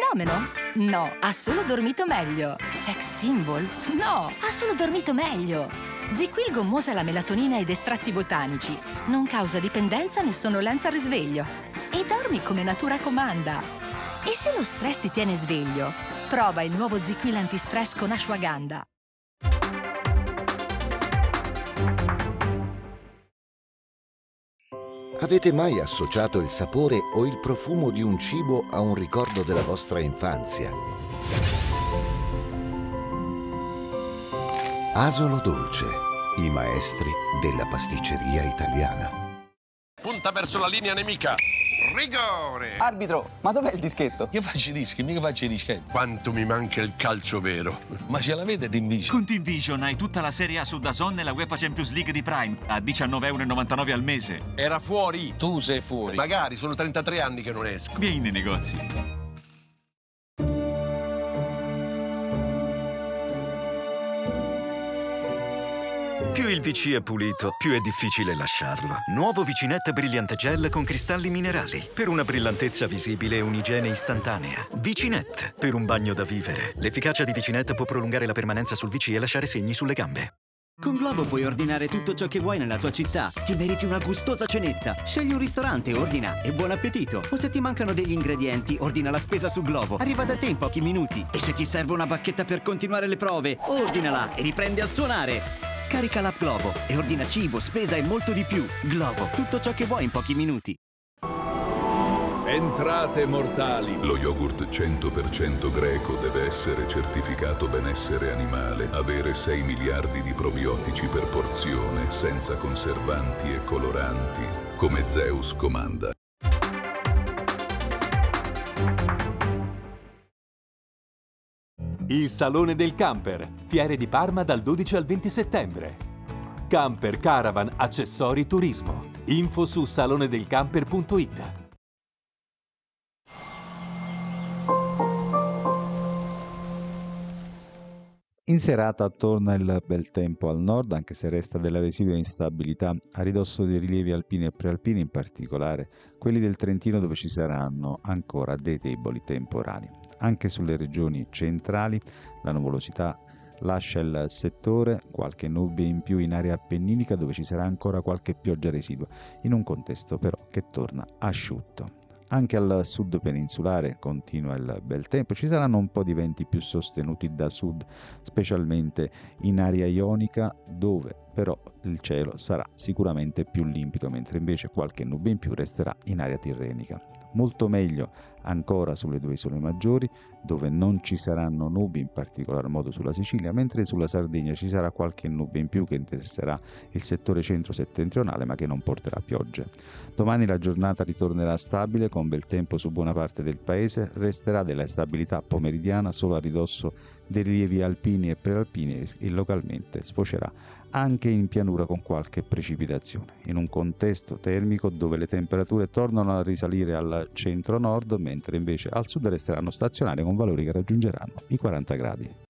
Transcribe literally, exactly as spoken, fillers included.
fenomeno? No, ha solo dormito meglio. Sex symbol? No, ha solo dormito meglio. ZzzQuil gommosa la melatonina ed estratti botanici. Non causa dipendenza né sonnolenza al risveglio. E dormi come natura comanda. E se lo stress ti tiene sveglio? Prova il nuovo ZzzQuil antistress con ashwagandha. Avete mai associato il sapore o il profumo di un cibo a un ricordo della vostra infanzia? Asolo Dolce, i maestri della pasticceria italiana. Punta verso la linea nemica. Rigore! Arbitro, ma dov'è il dischetto? Io faccio i dischi, mica faccio i dischetti. Quanto mi manca il calcio vero. Ma ce l'avete Team Vision? Con Team Vision hai tutta la Serie A su DAZN e la UEFA Champions League di Prime a diciannove e novantanove euro al mese. Era fuori. Tu sei fuori. Magari, sono trentatré anni che non esco. Vieni nei negozi. Più il V C è pulito, più è difficile lasciarlo. Nuovo Vicinette Brillante Gel con cristalli minerali. Per una brillantezza visibile e un'igiene istantanea. Vicinette, per un bagno da vivere. L'efficacia di Vicinette può prolungare la permanenza sul V C e lasciare segni sulle gambe. Con Glovo puoi ordinare tutto ciò che vuoi nella tua città. Ti meriti una gustosa cenetta. Scegli un ristorante, ordina e buon appetito. O se ti mancano degli ingredienti, ordina la spesa su Glovo. Arriva da te in pochi minuti. E se ti serve una bacchetta per continuare le prove, ordinala e riprendi a suonare. Scarica l'app Glovo e ordina cibo, spesa e molto di più. Glovo, tutto ciò che vuoi in pochi minuti. Entrate mortali. Lo yogurt cento per cento greco deve essere certificato benessere animale, avere sei miliardi di probiotici per porzione, senza conservanti e coloranti, come Zeus comanda. Il Salone del Camper, Fiere di Parma dal dodici al venti settembre. Camper, caravan, accessori, turismo. Info su salonedelcamper punto it. In serata torna il bel tempo al nord, anche se resta della residua instabilità a ridosso dei rilievi alpini e prealpini, in particolare quelli del Trentino, dove ci saranno ancora dei deboli temporali. Anche sulle regioni centrali la nuvolosità lascia il settore, qualche nube in più in area appenninica dove ci sarà ancora qualche pioggia residua, in un contesto però che torna asciutto. Anche al sud peninsulare continua il bel tempo, ci saranno un po' di venti più sostenuti da sud, specialmente in area ionica, dove però il cielo sarà sicuramente più limpido, mentre invece qualche nube in più resterà in area tirrenica. Molto meglio ancora sulle due isole maggiori, dove non ci saranno nubi, in particolar modo sulla Sicilia, mentre sulla Sardegna ci sarà qualche nube in più che interesserà il settore centro-settentrionale, ma che non porterà piogge. Domani la giornata ritornerà stabile, con bel tempo su buona parte del paese, resterà della stabilità pomeridiana solo a ridosso dei rilievi alpini e prealpini e localmente sfocerà anche in pianura con qualche precipitazione, in un contesto termico dove le temperature tornano a risalire al centro-nord, mentre invece al sud resteranno stazionarie con valori che raggiungeranno i quaranta gradi.